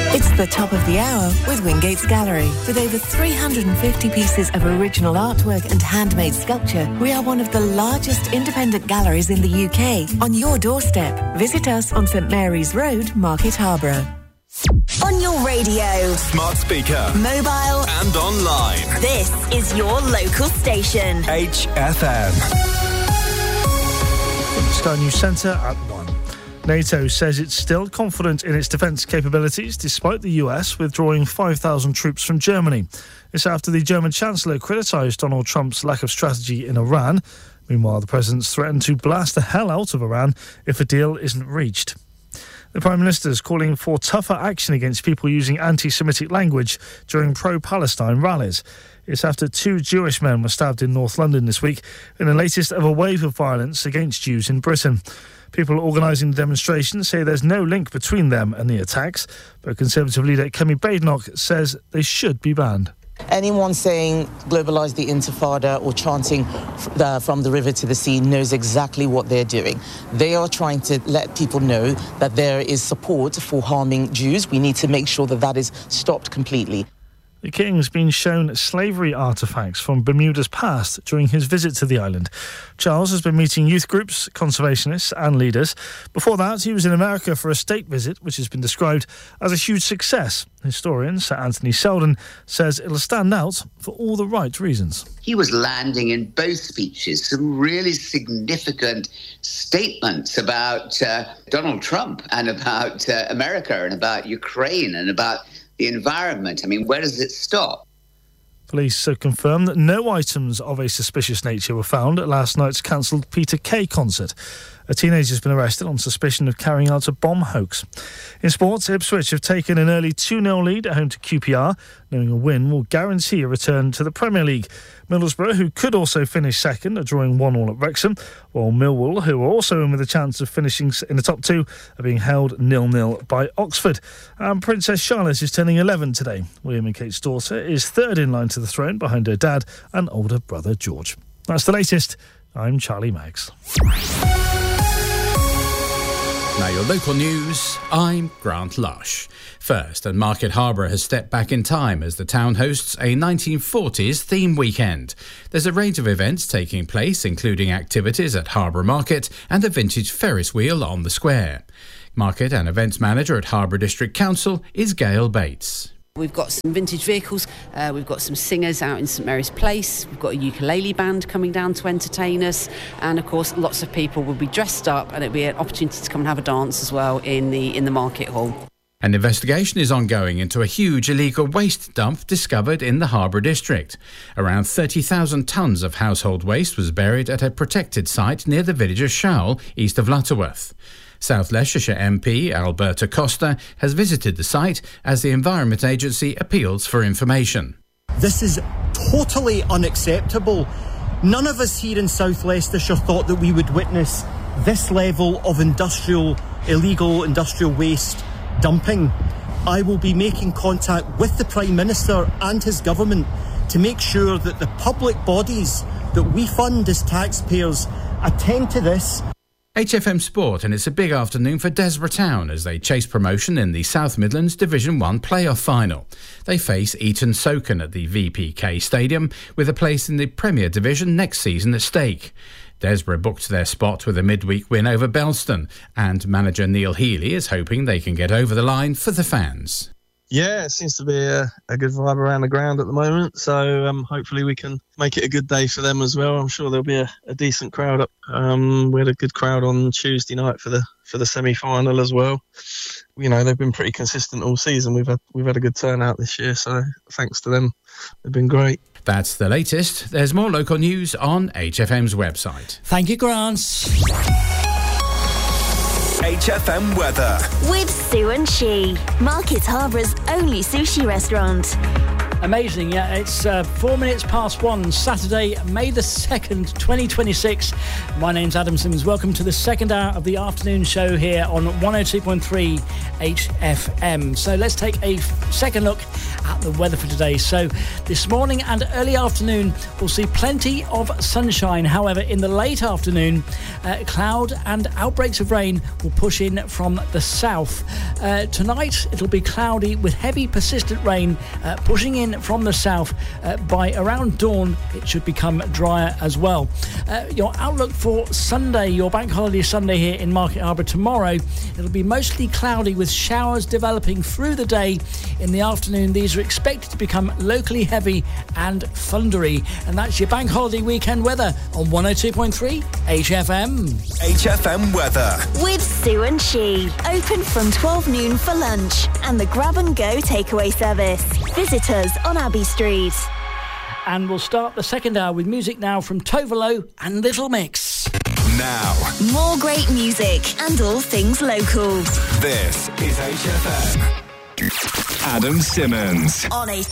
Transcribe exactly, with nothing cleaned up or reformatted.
It's the top of the hour with Wingate's Gallery. With over three hundred fifty pieces of original artwork and handmade sculpture, we are one of the largest independent galleries in the U K. On your doorstep, visit us on St Mary's Road, Market Harborough. On your radio, smart speaker, mobile and online. This is your local station. H F M. Sky News Centre at one. NATO says it's still confident in its defence capabilities despite the U S withdrawing five thousand troops from Germany. It's after the German Chancellor criticised Donald Trump's lack of strategy in Iran. Meanwhile, the president's threatened to blast the hell out of Iran if a deal isn't reached. The Prime Minister is calling for tougher action against people using anti-Semitic language during pro-Palestine rallies. It's after two Jewish men were stabbed in North London this week in the latest of a wave of violence against Jews in Britain. People organising the demonstration say there's no link between them and the attacks, but Conservative leader Kemi Badenoch says they should be banned. Anyone saying globalise the intifada or chanting uh, from the river to the sea knows exactly what they're doing. They are trying to let people know that there is support for harming Jews. We need to make sure that that is stopped completely. The King's been shown slavery artefacts from Bermuda's past during his visit to the island. Charles has been meeting youth groups, conservationists and leaders. Before that, he was in America for a state visit, which has been described as a huge success. Historian Sir Anthony Selden says it'll stand out for all the right reasons. He was landing in both speeches some really significant statements about uh, Donald Trump and about uh, America and about Ukraine and about the environment. I mean, where does it stop? Police have confirmed that no items of a suspicious nature were found at last night's cancelled Peter Kay concert. A teenager has been arrested on suspicion of carrying out a bomb hoax. In sports, Ipswich have taken an early two nil lead at home to Q P R, knowing a win will guarantee a return to the Premier League. Middlesbrough, who could also finish second, are drawing one all at Wrexham, while Millwall, who are also in with a chance of finishing in the top two, are being held nil nil by Oxford. And Princess Charlotte is turning eleven today. William and Kate's daughter is third in line to the throne behind her dad and older brother George. That's the latest. I'm Charlie Maggs. Now your local news, I'm Grant Lush. First, and Market Harborough has stepped back in time as the town hosts a nineteen forties theme weekend. There's a range of events taking place, including activities at Harborough Market and a vintage Ferris wheel on the square. Market and Events Manager at Harborough District Council is Gail Bates. We've got some vintage vehicles, uh, we've got some singers out in St Mary's Place, we've got a ukulele band coming down to entertain us, and of course lots of people will be dressed up and it'll be an opportunity to come and have a dance as well in the in the market hall. An investigation is ongoing into a huge illegal waste dump discovered in the Harborough district. Around thirty thousand tonnes of household waste was buried at a protected site near the village of Showell, east of Lutterworth. South Leicestershire M P Alberta Costa has visited the site as the Environment Agency appeals for information. This is totally unacceptable. None of us here in South Leicestershire thought that we would witness this level of industrial, illegal industrial waste dumping. I will be making contact with the Prime Minister and his government to make sure that the public bodies that we fund as taxpayers attend to this. H F M Sport, and it's a big afternoon for Desborough Town as they chase promotion in the South Midlands Division one playoff final. They face Eton Soken at the V P K Stadium with a place in the Premier Division next season at stake. Desborough booked their spot with a midweek win over Belston, and manager Neil Healy is hoping they can get over the line for the fans. Yeah, it seems to be a, a good vibe around the ground at the moment, so um, hopefully we can make it a good day for them as well. I'm sure there'll be a, a decent crowd up. Um, we had a good crowd on Tuesday night for the for the semi-final as well. You know, they've been pretty consistent all season. We've had we've had a good turnout this year, so thanks to them, they've been great. That's the latest. There's more local news on H F M's website. Thank you, Grant. H F M weather with Sue and She, Market Harbour's only sushi restaurant. Amazing, yeah. It's uh, four minutes past one, Saturday, May the second, twenty twenty-six. My name's Adam Simmons. Welcome to the second hour of the afternoon show here on one oh two point three H F M. So let's take a second look at the weather for today. So this morning and early afternoon, we'll see plenty of sunshine. However, in the late afternoon, uh, cloud and outbreaks of rain will push in from the south. Uh, tonight, it'll be cloudy with heavy persistent rain uh, pushing in from the south. Uh, by around dawn, it should become drier as well. Uh, your outlook for Sunday, your bank holiday Sunday here in Market Harbour tomorrow, it'll be mostly cloudy with showers developing through the day. In the afternoon, these are expected to become locally heavy and thundery. And that's your bank holiday weekend weather on one oh two point three H F M. H F M weather. With Sue and She. Open from twelve noon for lunch and the grab and go takeaway service. Visit us on Abbey Street. And we'll start the second hour with music now from Tovolo and Little Mix. Now, more great music and all things local. This is H F M. Adam Simmons. On a